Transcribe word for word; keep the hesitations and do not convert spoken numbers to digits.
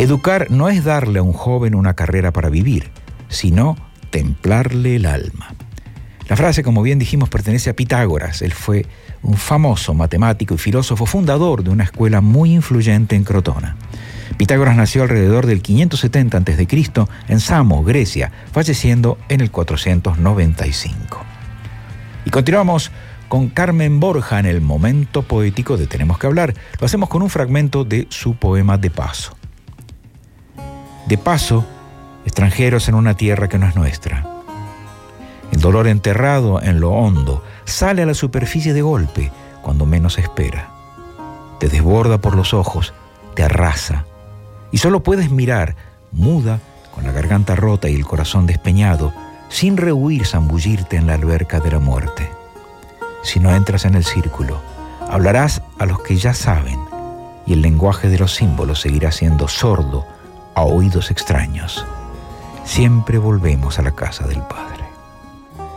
Educar no es darle a un joven una carrera para vivir, sino templarle el alma. La frase, como bien dijimos, pertenece a Pitágoras. Él fue un famoso matemático y filósofo fundador de una escuela muy influyente en Crotona. Pitágoras nació alrededor del quinientos setenta antes de Cristo en Samos, Grecia, falleciendo en el cuatrocientos noventa y cinco. Y continuamos con Carmen Borja en el momento poético de Tenemos que hablar. Lo hacemos con un fragmento de su poema De Paso. De paso, extranjeros en una tierra que no es nuestra. El dolor enterrado en lo hondo sale a la superficie de golpe cuando menos espera. Te desborda por los ojos, te arrasa. Y solo puedes mirar, muda, con la garganta rota y el corazón despeñado, sin rehuir zambullirte en la alberca de la muerte. Si no entras en el círculo, hablarás a los que ya saben, y el lenguaje de los símbolos seguirá siendo sordo a oídos extraños. Siempre volvemos a la casa del Padre.